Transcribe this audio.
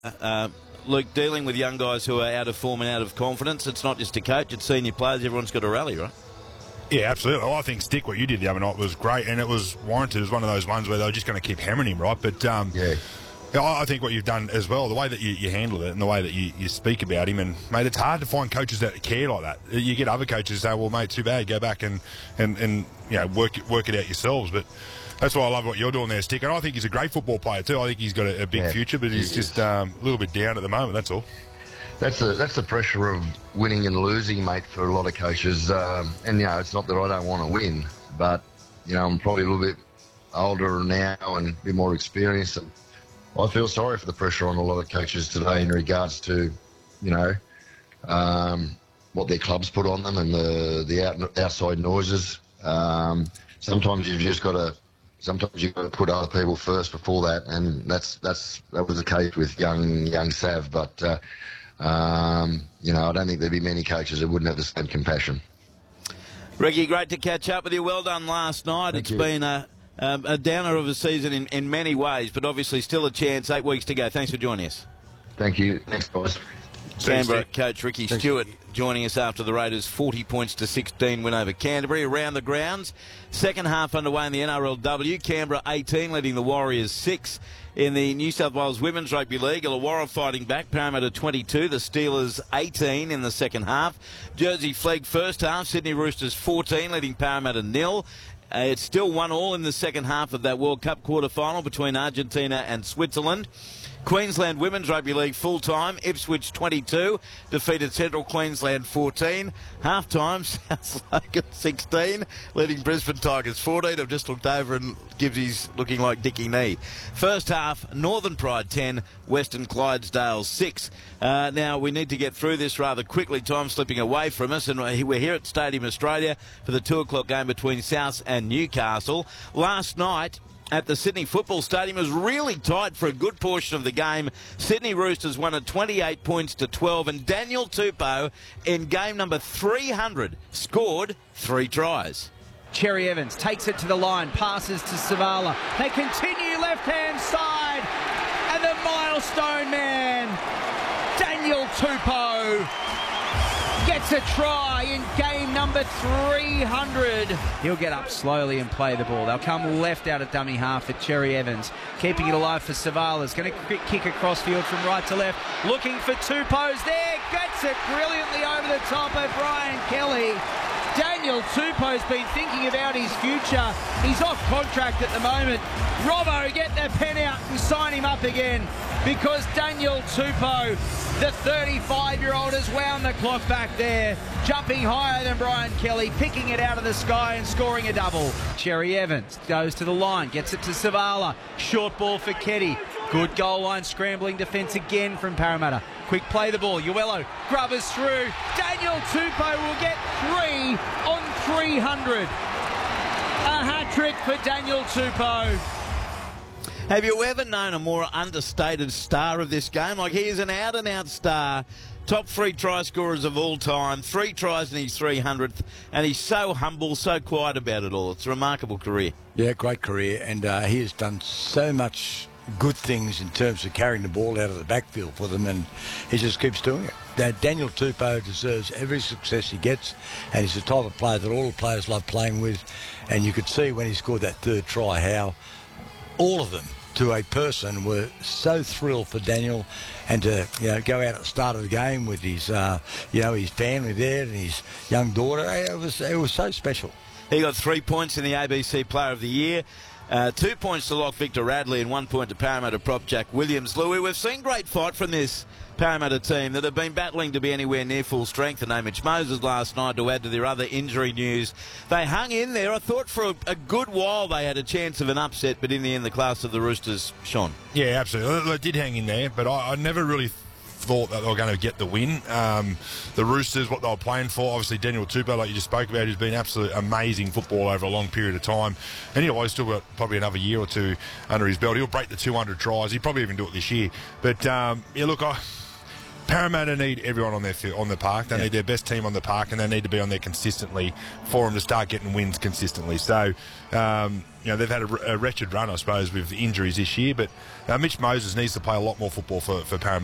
Luke, dealing with young guys who are out of form and out of confidence, it's not just a coach, it's senior players. Everyone's got to rally, right? Yeah, absolutely. Well, I think, Stick, what you did the other night was great, and it was warranted. It was one of those ones where they were just going to keep hammering him, right? But yeah, I think what you've done as well, the way that you handled it and the way that you speak about him, and, mate, it's hard to find coaches that care like that. You get other coaches say, well, mate, too bad, go back and you know, work it out yourselves. But that's why I love what you're doing there, Stick. And I think he's a great football player too. I think he's got a big future, but he's just a little bit down at the moment, that's all. That's the pressure of winning and losing, mate, for a lot of coaches. And, you know, it's not that I don't want to win, but, you know, I'm probably a little bit older now and a bit more experienced. And I feel sorry for the pressure on a lot of coaches today in regards to, you know, what their clubs put on them and the outside noises. Sometimes you've just got to... Sometimes you've got to put other people first before that, and that was the case with young Sav. But you know, I don't think there'd be many coaches that wouldn't have the same compassion. Ricky, great to catch up with you. Well done last night. It's been a downer of a season in many ways, but obviously still a chance. 8 weeks to go. Thanks for joining us. Thank you. Thanks, guys. Canberra coach Ricky Stewart joining us after the Raiders' 40 points to 16 win over Canterbury. Around the grounds, second half underway in the NRLW. Canberra 18 leading the Warriors 6. In the New South Wales Women's Rugby League, Illawarra fighting back. Parramatta 22, the Steelers 18 in the second half. Jersey Flegg first half, Sydney Roosters 14 leading Parramatta 0. It's still 1-1 in the second half of that World Cup quarter-final between Argentina and Switzerland. Queensland Women's Rugby League full-time, Ipswich 22, defeated Central Queensland 14. Half-time, South Logan 16, leading Brisbane Tigers 14. I've just looked over and Gibbsy's looking like Dickie Knee. First half, Northern Pride 10, Western Clydesdale 6. Now, we need to get through this rather quickly. Time slipping away from us, and we're here at Stadium Australia for the 2 o'clock game between Souths and Newcastle. Last night, at the Sydney Football Stadium, it was really tight for a good portion of the game. Sydney Roosters won at 28 points to 12, and Daniel Tupou, in game number 300, scored 3 tries. Cherry Evans takes it to the line, passes to Savala. They continue left-hand side, and the milestone man, Daniel Tupou, gets a try in game number 300. He'll get up slowly and play the ball. They'll come left out of dummy half for Cherry Evans. Keeping it alive for Savala's. Going to kick across field from right to left. Looking for Tupou's there. Gets it brilliantly over the top of Brian Kelly. Daniel Tupou's been thinking about his future. He's off contract at the moment. Robbo, get the pen out and sign him up again, because Daniel Tupou, the 35-year-old, has wound the clock back there, jumping higher than Brian Kelly, picking it out of the sky and scoring a double. Cherry Evans goes to the line, gets it to Savala. Short ball for Keddy. Good goal line scrambling defence again from Parramatta. Quick play the ball. Uello grubbers through. Daniel Tupou will get 3 on 300. A hat-trick for Daniel Tupou. Have you ever known a more understated star of this game? Like, he is an out-and-out star. Top 3 try scorers of all time. 3 tries in his 300th. And he's so humble, so quiet about it all. It's a remarkable career. Yeah, great career. And he has done so much good things in terms of carrying the ball out of the backfield for them, and he just keeps doing it. Now, Daniel Tupou deserves every success he gets, and he's the type of player that all the players love playing with. And you could see when he scored that 3rd try how all of them, to a person, were so thrilled for Daniel, and to go out at the start of the game with his his family there and his young daughter. It was so special. He got 3 points in the ABC Player of the Year. 2 points to lock Victor Radley and 1 point to Parramatta prop Jack Williams. Louis, we've seen great fight from this Parramatta team that have been battling to be anywhere near full strength. And Hamish Moses last night, to add to their other injury news. They hung in there. I thought for a good while they had a chance of an upset, but in the end the class of the Roosters shone. Yeah, absolutely. They did hang in there, but I never really thought that they were going to get the win. The Roosters, what they were playing for, obviously Daniel Tupou, like you just spoke about, who's been absolutely amazing football over a long period of time, and he's still got probably another year or two under his belt. He'll break the 200 tries. He'll probably even do it this year. But look, Parramatta need everyone on the park. They need their best team on the park, and they need to be on there consistently for them to start getting wins consistently. So, they've had a wretched run, I suppose, with injuries this year. But Mitch Moses needs to play a lot more football for Parramatta.